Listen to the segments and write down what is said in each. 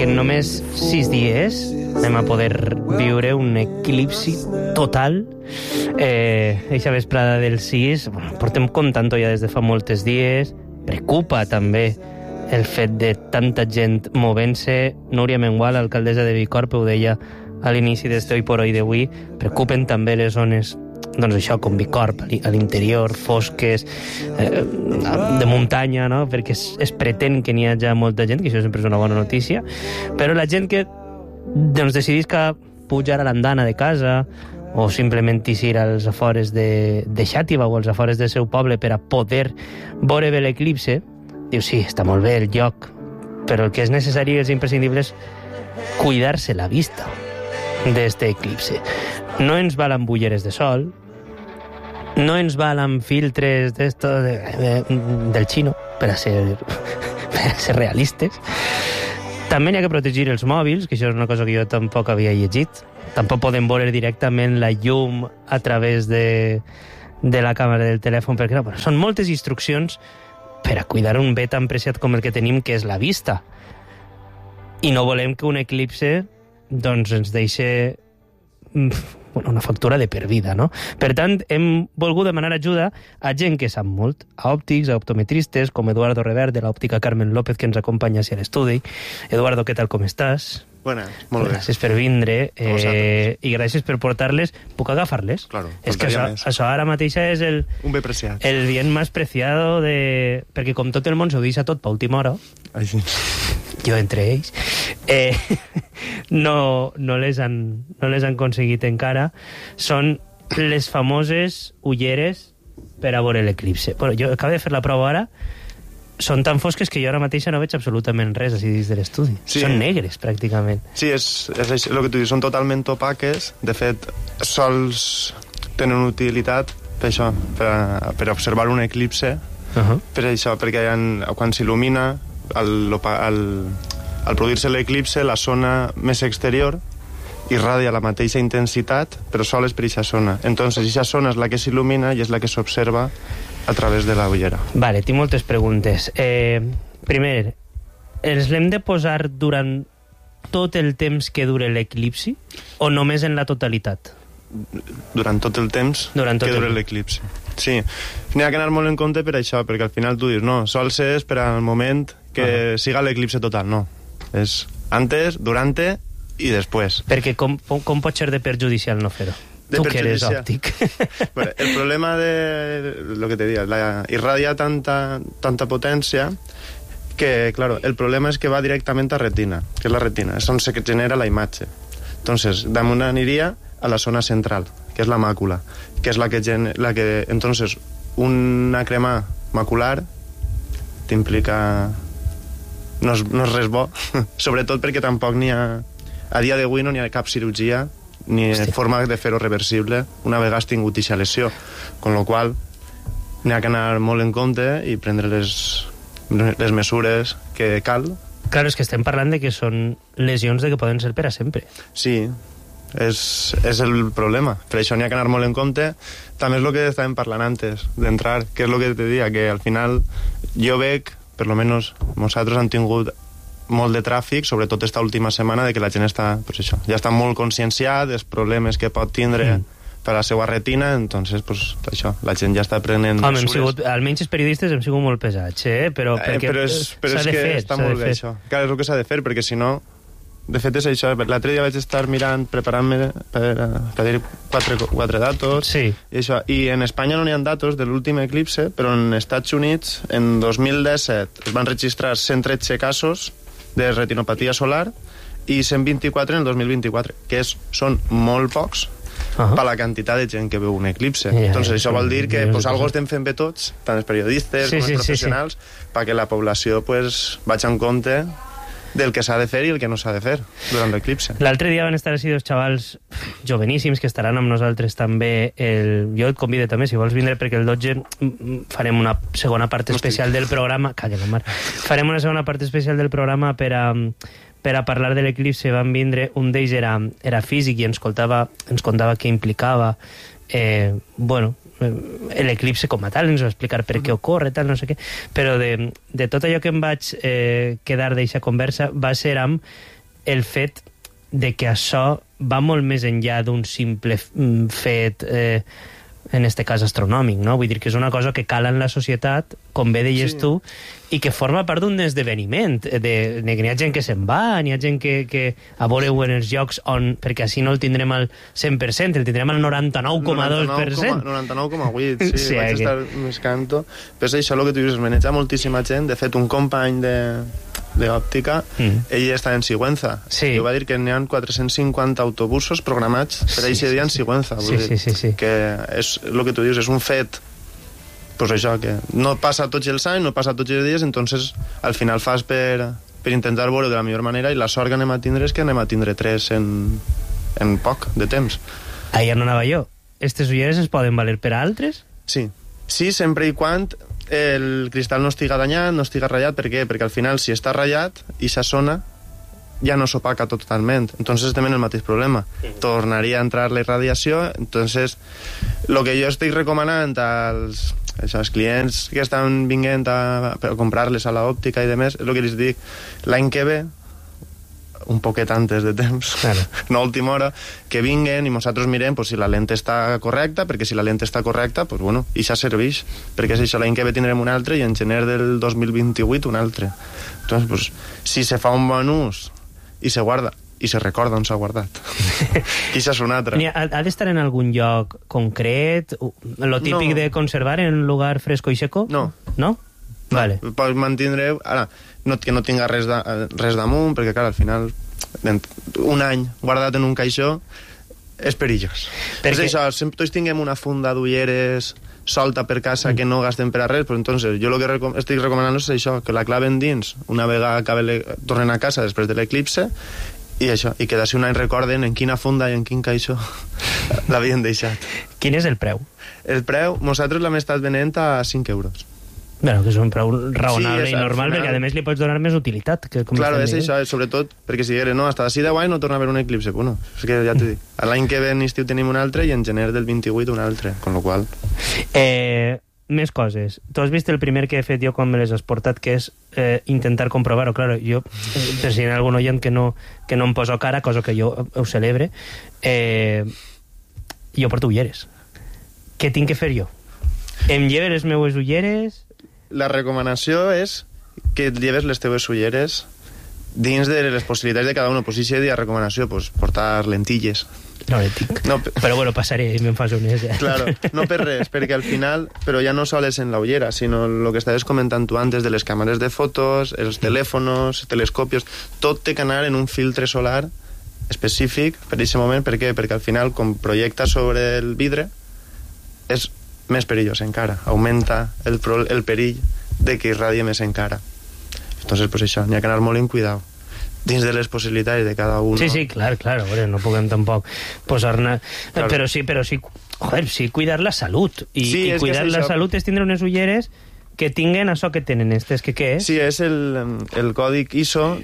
que en només 6 dies anem a poder viure un eclipsi total. Eixa vesprada del 6, portem comptant-ho ja des de fa moltes dies, preocupa també el fet de tanta gent movent-se. Núria Mengual, alcaldessa de Bicorb, ho deia a l'inici d'este Hoy por Hoy d'avui, preocupen també les zones, doncs això, com Bicorb, a l'interior, fosques, de muntanya, no? Perquè es pretén que n'hi hagi molta gent, que això sempre és una bona notícia, però la gent que doncs, decidís que pujar a l'andana de casa o simplement ir als afores de Xàtiva o als afores del seu poble per a poder veure bé l'eclipse, diu, sí, està molt bé el lloc, però el que és necessari i és imprescindible és cuidar-se la vista d'este eclipse. No ens valen ulleres de sol, no ens valen filtres del xino, per a ser realistes. També n'hi ha que protegir els mòbils, que això és una cosa que jo tampoc havia llegit. Tampoc podem veure directament la llum a través de la càmera del telèfon, perquè no, són moltes instruccions per a cuidar un bé tan preciat com el que tenim, que és la vista. I no volem que un eclipse doncs ens deixa una factura de per vida, no? Per tant, hem volgut demanar ajuda a gent que sap molt, a òptics, a optometristes, com Eduardo Revert, de l'òptica Carmen López, que ens acompanya a l'estudi. Eduardo, què tal, com estàs? Buenas, molt bé. Gràcies per vindre i gràcies per portar-les. Puc agafar-les? Claro, és que això ara mateix és un bé preciat. El bien más preciado de... Perquè com tot el món s'ho deixa tot per última hora, així. Jo entre ells, no les han aconseguit encara. Són les famoses ulleres per a veure l'eclipse. Bueno, jo acabo de fer la prova ara. Són tan fosques que jo ara mateixa no veig absolutament res així dins de l'estudi. Sí. Són negres, pràcticament. Sí, és el que tu dius, són totalment opaques. De fet, sols tenen utilitat per això, per observar un eclipse. Per això, perquè quan s'il·lumina, al produir-se l'eclipse, la zona més exterior irradia la mateixa intensitat, però sols per aquesta zona. Entonces, aquesta zona és la que s'il·lumina i és la que s'observa a través de la ullera. Vale, tinc moltes preguntes. Primer, els l'hem de posar durant tot el temps que dure l'eclipsi o només en la totalitat? Durant tot el temps que dure l'eclipsi. Sí, n'hi ha que anar molt en compte per això, perquè al final tu dius, no, sols és per al moment que siga l'eclipse total, no. És antes, durante i després. Perquè com pot ser de perjudicial no fer-ho? Tu que eres òptic. Bueno, el problema de lo que te diga, irradia tanta potència que, claro, el problema és que va directament a retina, que és la retina, és on se genera la imatge. Entonces, damunt aniria a la zona central, que és la màcula, que és la que entonces, una crema macular t'implica... No és res bo, sobretot perquè tampoc n'hi ha... A dia d'avui no n'hi ha cap cirurgia ni forma de fer-ho reversible una vegada has tingut aquesta lesió, con lo qual n'hi ha que anar molt en compte i prendre les mesures que cal. Claro, és que estem parlant de que són lesions de que poden ser per a sempre. Sí, és el problema. Per això n'hi ha que anar molt en compte. També és el que estàvem parlant antes d'entrar, que és el que te diria, que al final jo veig, per lo menos nosaltres hem tingut molt de tràfic, sobretot esta última setmana, de que la gent està, pues això, ja està molt conscienciat dels problemes que pot tindre per a la seva retina, entonces, pues, això, la gent ja està prenent mesures. Almenys els periodistes hem sigut molt pesats, però és que està molt bé això. Clar, és el que s'ha de fer, perquè si no... De fet, és això. L'altre dia vaig estar mirant, preparant-me per dir quatre datos. Sí. I en Espanya no n'hi ha datos de l'últim eclipse, però en Estats Units, en 2017, es van registrar 113 casos de retinopatia solar i 124 en el 2024, que són molt pocs per la quantitat de gent que veu un eclipse. Entonces, això vol dir que algo estem fent bé tots, tant els periodistes com els professionals, perquè la població vagi en compte del que s'ha de fer i el que no s'ha de fer durant l'eclipse. L'altre dia van estar així dos xavals joveníssims que estaran amb nosaltres també. Jo et convido també, si vols vindre, perquè el 12 farem una segona part especial del programa. Calla, la mar. Farem una segona part especial del programa per a parlar de l'eclipse. Van vindre, un d'ells era físic i ens contava què implicava l'eclipse com a tal, ens va explicar per què ocorre, tal, no sé què, però de tot allò que em vaig quedar d'eixa conversa va ser amb el fet de que això va molt més enllà d'un simple fet, en este cas astronòmic, no? Vull dir que és una cosa que cala en la societat, com bé deies tu, i que forma part d'un esdeveniment, de que n'hi ha gent que se'n va, n'hi ha gent que a veure-ho en els llocs on, perquè així no el tindrem al 100%, el tindrem al 99,2%. 99,8%, sí, vaig estar més canto. Però és això el que tu dius, maneja moltíssima gent. De fet, un company d'òptica, ell està en Sigüenza. Sí. I va dir que n'hi ha 450 autobusos programats per a aquest dia en Sigüenza. Sí. Que és el que tu dius, és un fet, pues això, que no passa tots els anys, no passa tots els dies, entonces al final fas per intentar veure de la millor manera, i la sort que anem a tindre és que anem a tindre 3 en poc de temps. Ahir no anava jo. Estes ulleres es poden valer per a altres? Sí, sempre i quan el cristal no estiga danyat, no estiga ratllat. Per què? Perquè al final, si està ratllat i sa zona ja no s'opaca totalment, entonces també el mateix problema, tornaria a entrar la irradiació. Entonces lo que jo estic recomanant als clients que estan vinguent a comprar-les a l'òptica i demés, és el que els dic, l'any que ve, un poquet antes de temps, claro, no a última hora, que vinguen i nosaltres mirem si la lent està correcta, perquè si la lent està correcta, bueno, i ja serveix, perquè és això, l'any que ve tindrem un altre i en gener del 2028 un altre. Entonces, si se fa un bon ús i se guarda, i se recorda on s'ha guardat, i això és un altre. Ha d'estar en algun lloc concret? Lo típic de conservar en un lugar fresco i seco? No. No? Vale. Pots mantindre... Ara, que no tinga res damunt, perquè, clar, al final, un any guardat en un caixó és perillós. És això, sempre tots tinguem una funda d'ulleres solta per casa que no gasten per a res, però entonces jo el que estic recomanant és això, que la claven dins una vegada tornen a casa després de l'eclipse, i això, i que d'ací un any recorden en quina funda i en quin caixó l'havien deixat. Quin és el preu? El preu, nosaltres l'hem estat venent a 5 euros. Bueno, que és un preu raonable i normal, final, perquè a més li pots donar més utilitat. Claro, és això, sobretot perquè si digués, no, hasta d'ací 10 anys no torna a haver un eclipse. Bueno, és que ja t'ho dic. L'any que ve en estiu tenim un altre i en gener del 28 un altre, con lo qual... Més coses. Tu has vist el primer que he fet jo quan me les has portat, que és intentar comprovar-ho. Claro, jo, per si hi ha algun oient que no em poso cara, cosa que jo ho celebre, jo porto ulleres. Què tinc que fer jo? Em lleve les meues ulleres? La recomanació és que et lleves les teves ulleres dins de les possibilitats de cada un. Pues si hi ha recomanació, pues portar lentilles. No le tinc. No, però bueno, passaré i me'n fas unes. Ja. Claro, no per res, perquè al final, però ja no sols en la ullera, sinó el que estaves comentant tu antes de les càmeres de fotos, els telèfonos, telescopios, tot té que anar en un filtre solar específic per aquest moment. Per què? Perquè al final, com projecta sobre el vidre, és més perillós encara, augmenta el perill de que irradie més encara. Entonces, pues això, n'hi ha que anar molt en cuidado dins de les possibilitats de cada un. Sí, clar, veure, no puguem tampoc posar-ne... Claro. Però sí, joder, sí, cuidar la salut. I cuidar la salut és tindre unes ulleres que tinguen això que tenen estes, que què és? Sí, és el còdic ISO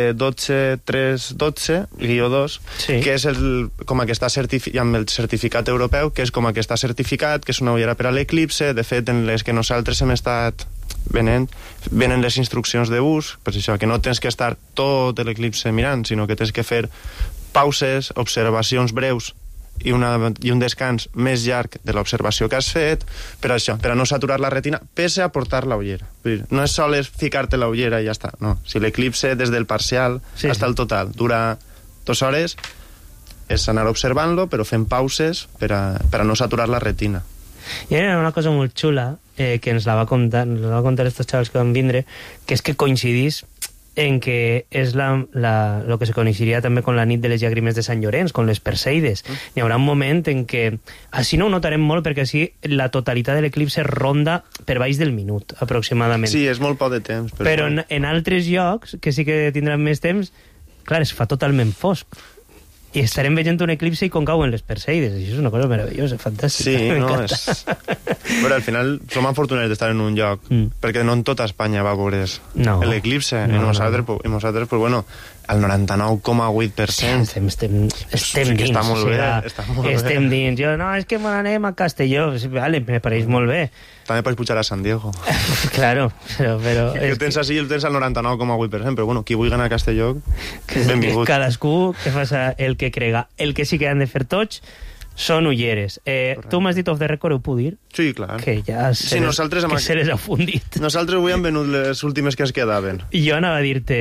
12312-2, sí, que és com que està amb el certificat europeu, que és com que està certificat, que és una ullera per a l'eclipse. De fet, en les que nosaltres hem estat venen les instruccions d'ús, per això que no tens que estar tot l'eclipse mirant, sinó que tens que fer pauses, observacions breus i un descans més llarg de l'observació que has fet, per això, per a no saturar la retina, pese a portar la ullera. No és sols ficar-te la ullera i ja està, no. Si l'eclipse des del parcial fins al total dura 2 hores, és anar observant-lo, però fent pauses per a no saturar la retina. I hi ha una cosa molt xula que ens la va contar estos xavals que van vindre, que és que coincidís en que és lo que se coneixiria també con la nit de les llàgrimes de Sant Llorenç, con les Perseides. Hi haurà un moment en què, així no ho notarem molt, perquè així la totalitat de l'eclipse ronda per baix del minut, aproximadament. Sí, és molt poc de temps. Però en altres llocs, que sí que tindran més temps, clar, es fa totalment fosc. i estarem veient un eclipsi i com cauen les Perseides. Això és una cosa meravellosa, fantàstica. Sí, no, Però al final som afortunats d'estar en un lloc, perquè no en tota Espanya va veure l'eclipse, i nosaltres, pues bueno, el 99,8%. Estem dins. Està molt bé. Estem dins. Jo, no, és que me n'anem a Castelló. Vale, me pareix molt bé. També pots pujar a San Diego. Claro, però... Que ho tens així, el tens al 99,8%, però bueno, qui vulgui anar a Castelló, benvingut. Cadascú que faça el que crega. El que sí que han de fer tots són ulleres. Tu m'has dit off the record, ho puc dir? Sí, clar. Que ja se les ha fundit. Nosaltres avui hem venut les últimes que es quedaven. Jo anava a dir-te,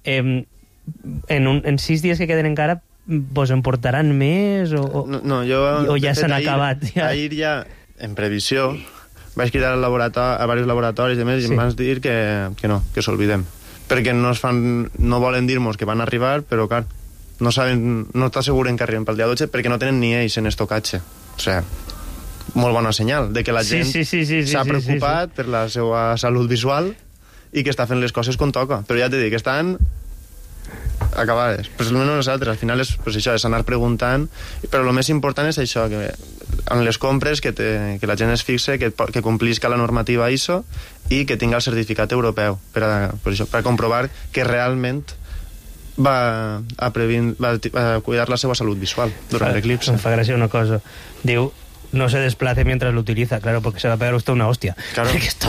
en 6 dies que queden encara, vos en portaran més o ja s'han acabat? Ahir ja, en previsió, vaig cridar a diversos laboratoris i més, i em van dir que no, que s'olvidem. Perquè no volen dir-nos que van arribar, però clar, no t'asseguren que arriben pel dia 12 perquè no tenen ni ells en estocatge. O sigui, molt bona senyal de que la gent s'ha preocupat per la seva salut visual i que està fent les coses com toca. Però ja t'he dit que estan acabades. Però almenys nosaltres, al final és això, és anar preguntant, però el més important és això, que en les compres que la gent es fixe, que complisca la normativa ISO i que tinga el certificat europeu per comprovar que realment va a cuidar la seva salut visual durant l'eclipse. Em fa gràcia una cosa. Diu, no se desplace mientras lo utiliza, claro, porque se va a pegar usted una hostia. Claro. Porque esto